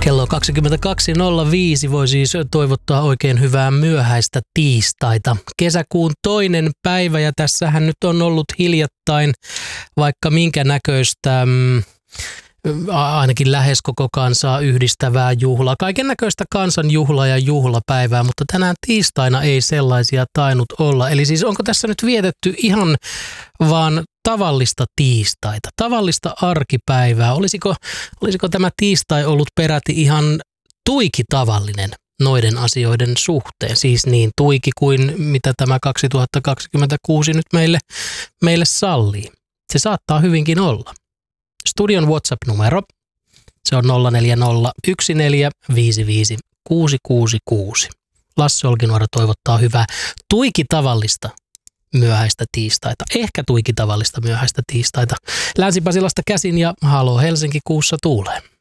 Kello 22.05 voi siis toivottaa oikein hyvää myöhäistä tiistaita. Kesäkuun 2. päivä ja tässähän nyt on ollut hiljattain vaikka minkä näköistä, ainakin lähes koko kansaa yhdistävää juhlaa. Kaiken näköistä kansanjuhlaa ja juhlapäivää, mutta tänään tiistaina ei sellaisia tainnut olla. Eli siis onko tässä nyt vietetty ihan vaan tavallista tiistaita, tavallista arkipäivää? Olisiko tämä tiistai ollut peräti ihan tuiki tavallinen noiden asioiden suhteen? Siis niin tuiki kuin mitä tämä 2026 nyt meille sallii. Se saattaa hyvinkin olla. Studion WhatsApp-numero, se on 0401455666. Lasse Olkinuora toivottaa hyvää tuiki tavallista myöhäistä tiistaita. Ehkä tuiki tavallista myöhäistä tiistaita. Länsi-Pasilasta käsin ja Halo Helsinki kuussa tuulee.